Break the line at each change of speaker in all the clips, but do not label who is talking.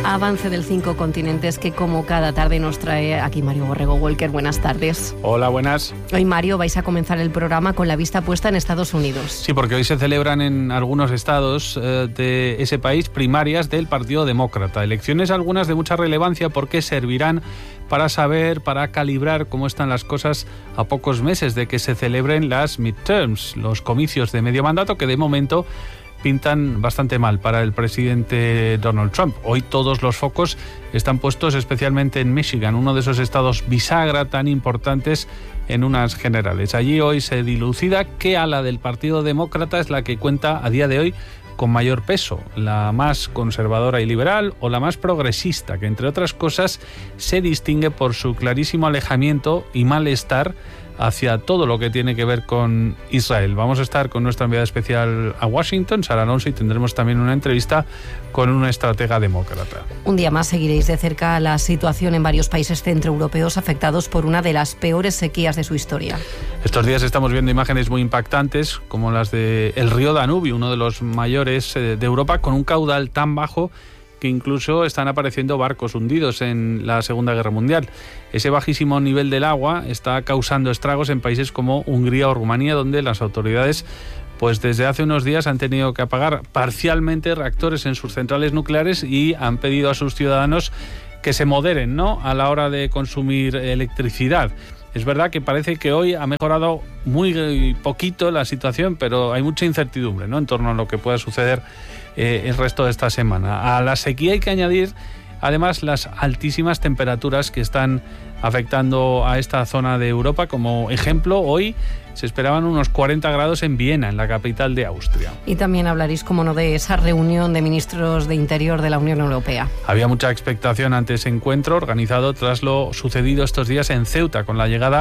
Avance del 5 continentes que como cada tarde nos trae aquí Mario Borrego Walker. Buenas tardes.
Hola, buenas.
Hoy, Mario, vais a comenzar el programa con la vista puesta en Estados Unidos.
Sí, porque hoy se celebran en algunos estados de ese país primarias del Partido Demócrata. Elecciones algunas de mucha relevancia porque servirán para saber, para calibrar cómo están las cosas a pocos meses de que se celebren las midterms, los comicios de medio mandato que de momento pintan bastante mal para el presidente Donald Trump. Hoy todos los focos están puestos especialmente en Michigan, uno de esos estados bisagra tan importantes en unas generales. Allí hoy se dilucida qué ala del Partido Demócrata es la que cuenta a día de hoy con mayor peso, la más conservadora y liberal o la más progresista, que entre otras cosas se distingue por su clarísimo alejamiento y malestar hacia todo lo que tiene que ver con Israel. Vamos a estar con nuestra enviada especial a Washington, Sara Alonso, y tendremos también una entrevista con una estratega demócrata.
Un día más seguiréis de cerca la situación en varios países centroeuropeos afectados por una de las peores sequías de su historia.
Estos días estamos viendo imágenes muy impactantes, como las del río Danubio, uno de los mayores de Europa, con un caudal tan bajo que incluso están apareciendo barcos hundidos en la Segunda Guerra Mundial. Ese bajísimo nivel del agua está causando estragos en países como Hungría o Rumanía, donde las autoridades pues desde hace unos días han tenido que apagar parcialmente reactores en sus centrales nucleares y han pedido a sus ciudadanos que se moderen, ¿no?, a la hora de consumir electricidad. Es verdad que parece que hoy ha mejorado muy poquito la situación, pero hay mucha incertidumbre, ¿no?, en torno a lo que pueda suceder el resto de esta semana. A la sequía hay que añadir además las altísimas temperaturas que están afectando a esta zona de Europa. Como ejemplo, hoy se esperaban unos 40 grados en Viena, en la capital de Austria.
Y también hablaréis, como no, de esa reunión de ministros de Interior de la Unión Europea.
Había mucha expectación ante ese encuentro organizado tras lo sucedido estos días en Ceuta, con la llegada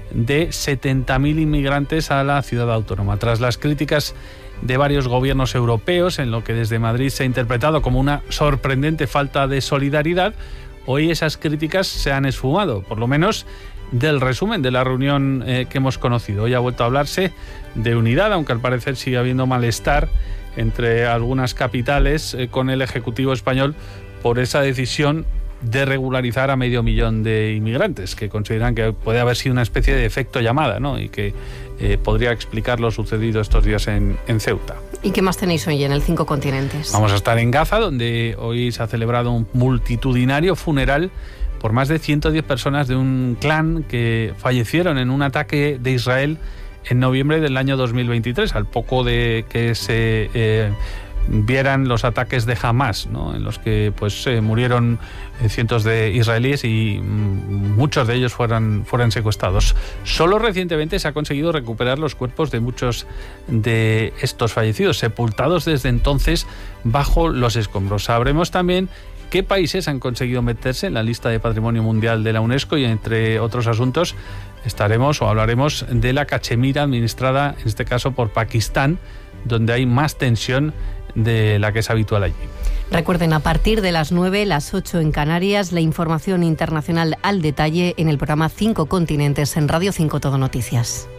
de 70.000 inmigrantes a la ciudad autónoma. Tras las críticas de varios gobiernos europeos, en lo que desde Madrid se ha interpretado como una sorprendente falta de solidaridad, hoy esas críticas se han esfumado, por lo menos del resumen de la reunión que hemos conocido. Hoy ha vuelto a hablarse de unidad, aunque al parecer sigue habiendo malestar entre algunas capitales con el Ejecutivo español por esa decisión de regularizar a 500.000 de inmigrantes, que consideran que puede haber sido una especie de efecto llamada, ¿no?, y que podría explicar lo sucedido estos días en Ceuta.
¿Y qué más tenéis hoy en el 5 continentes?
Vamos a estar en Gaza, donde hoy se ha celebrado un multitudinario funeral por más de 110 personas de un clan que fallecieron en un ataque de Israel en noviembre del año 2023, al poco de que se vieran los ataques de Hamas, ¿no?, en los que pues murieron cientos de israelíes y muchos de ellos fueron secuestrados. Solo recientemente se ha conseguido recuperar los cuerpos de muchos de estos fallecidos, sepultados desde entonces bajo los escombros. Sabremos también qué países han conseguido meterse en la lista de Patrimonio Mundial de la UNESCO y, entre otros asuntos, hablaremos de la cachemira administrada, en este caso, por Pakistán, donde hay más tensión de la que es habitual allí.
Recuerden, a partir de las 9, las 8 en Canarias, la información internacional al detalle en el programa 5 Continentes en Radio 5 Todo Noticias.